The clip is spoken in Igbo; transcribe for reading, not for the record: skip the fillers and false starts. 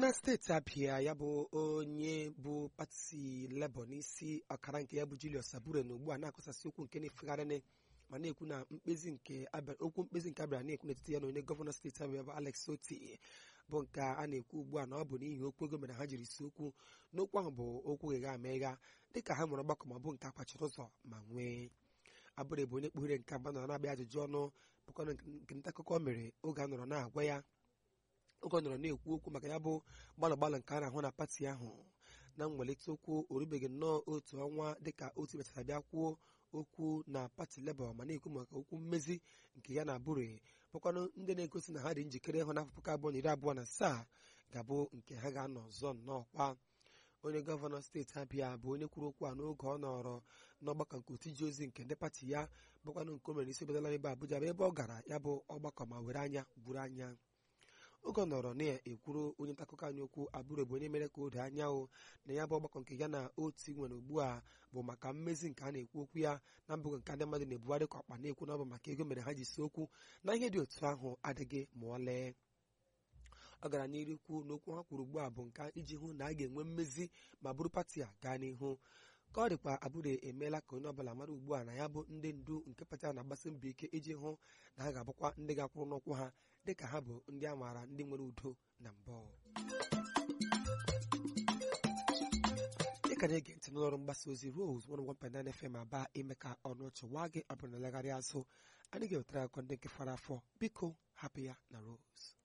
na steeti Abia ya bụ onye bụ pati Labour n'isi ọkara nke ya bụ Julius Abure na ugbu a na-akọsasị okwu nke na-efegharị ma na-ekwu na okwu mkpezi nke abịara na-ekwu n'etiti ya na onye gọvanọ steeti Abia bụ Alex Otti bụ nke a na-ekwu ugbu a na ọ bụ n'ihi okwu ego mere ha jiri si okwu n'okwu ahụ bụ okwu gha ama ịgha dịka ha mụrụ ọgbakọ ma ọ bụ nke akwachiri ụzọ ma nwee. Abure bụ onye kpughere nke mba nọrọ na-abịa ajụjụ ọnụ bụkwa nke nta akụkọ mere oge a nọrọ na-agwa ya oge ọ nọrọ na-ekwu okwu maka ya bụ gbalụ nke a na-ahụ na pati ahụ na mwelite okwu orubeghị nnọọ otu ọnwa dịka otu mechara bịa kwuo okwu na pati Labour ma na-ekwu maka okwu mmezi nke ya na Abure bụkwanụ ndị na-egosi na ha dị njikere ịhụ n'afọ 2027 ga-abụ nke ha ga-anọ ọzọ nnọọkwa. Onye gọvanọ steeti Abia bụ onye kwuru okwu a n'oge ọ nọrọ n'ọgbakọ nke otu ji ozi nke ndị pati ya bụkwanụ nke o mere isi obodo ebe Abuja bụ ebe ọ gara ya bụ ọgbakọ ma were anya gburu anya. Oge ọ nọrọ na-ekwuru onye nta akụkọ anyị okwu, Abure bụ onye mere ka o doo anya na ya bụ ọgbakọ nke ya na otu nwere ugbu a bụ maka mmezi nke a na-ekwu okwu ya na mbụ nke ndị mmadụ na-ebugharị ka ọkpa na-ekwu na ọ bụ maka ego mere ha ji si okwu na ihe dị otu ahụ adịghị ma ọlee. Ọ gara n'iru ikwu n'okwu ha kwuru ugbu a bụ nke iji hụ na a ga-enwe mmezi ma bụrụ pati a gaa n'ihu. Ka ọ dịkwa, Abure emeela ka onye ọbụla mara ugbu a na ya bụ ndị ndu nke pati a na-agbasi mbọ ike iji hụ na ha ga-abụkwa ndị ga-akwụrụ n'ụkwụ ha dịka ha bụ ndị a maara ndị nwere udo na mbụ. Dịka na-ege ntị n'ụlọọrụ mgbasa ozi Rose 101.9 FM Aba ime ka ọnụ ọchị waa gị, ọ bụrụ na legharị azụ anyị ga-ewetara akụkọ ndị nke fara afọ. Biko hapụ ya na Rose.